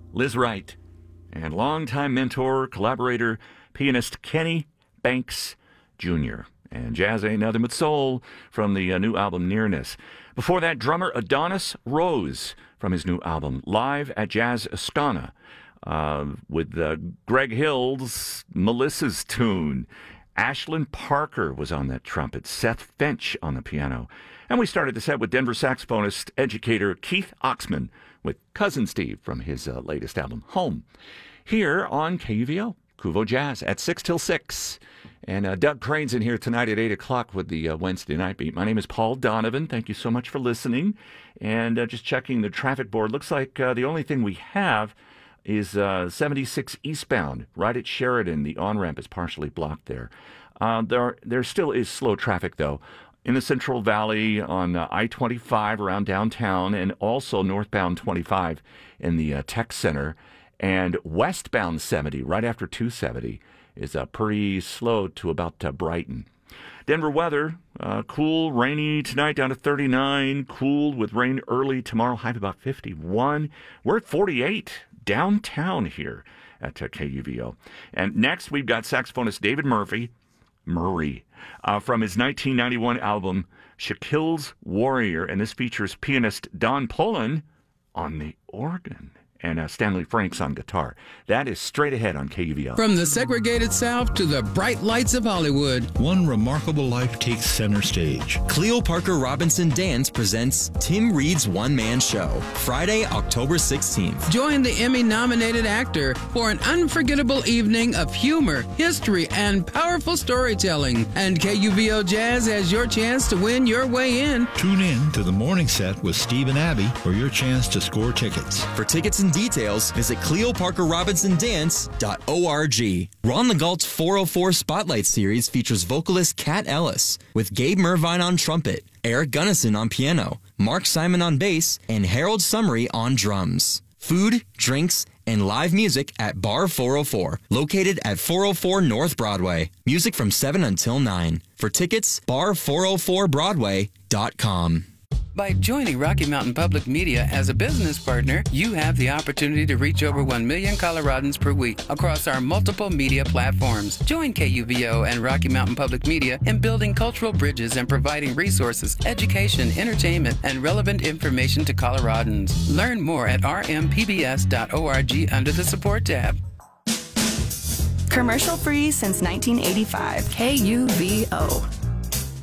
Liz Wright, and longtime mentor, collaborator, pianist Kenny Banks Jr. And Jazz Ain't Nothing But Soul from the new album Nearness. Before that, drummer Adonis Rose from his new album Live at Jazz Astana with Greg Hill's Melissa's Tune. Ashlyn Parker was on that trumpet, Seth Finch on the piano. And we started the set with Denver saxophonist, educator Keith Oxman with Cousin Steve from his latest album, Home. Here on KUVO, Kuvo Jazz at 6 till 6. And Doug Crane's in here tonight at 8 o'clock with the Wednesday Night Beat. My name is Paul Donovan. Thank you so much for listening. And just checking the traffic board. Looks like the only thing we have is 76 eastbound, right at Sheridan. The on-ramp is partially blocked there. There still is slow traffic, though, in the Central Valley on I-25 around downtown, and also northbound 25 in the Tech Center. And westbound 70, right after 270, is pretty slow to about Brighton. Denver weather, cool, rainy tonight down to 39, cool with rain early tomorrow, high of about 51. We're at 48 downtown here at KUVO. And next we've got saxophonist David Murray from his 1991 album Shaquille's Warrior, and this features pianist Don Pullen on the organ and Stanley Franks on guitar. That is straight ahead on KUVO. From the segregated South to the bright lights of Hollywood, one remarkable life takes center stage. Cleo Parker Robinson Dance presents Tim Reed's one-man show, Friday, October 16th. Join the Emmy-nominated actor for an unforgettable evening of humor, history, and powerful storytelling. And KUVO Jazz has your chance to win your way in. Tune in to the morning set with Steve and Abby for your chance to score tickets. For tickets and details, visit CleoParkerRobinsonDance.org. Ron LeGault's 404 Spotlight Series features vocalist Kat Ellis with Gabe Mervine on trumpet, Eric Gunnison on piano, Mark Simon on bass, and Harold Summery on drums. Food, drinks, and live music at Bar 404, located at 404 North Broadway. Music from 7 until 9. For tickets, bar404broadway.com. By joining Rocky Mountain Public Media as a business partner, you have the opportunity to reach over 1 million Coloradans per week across our multiple media platforms. Join KUVO and Rocky Mountain Public Media in building cultural bridges and providing resources, education, entertainment, and relevant information to Coloradans. Learn more at rmpbs.org under the Support tab. Commercial free since 1985. KUVO.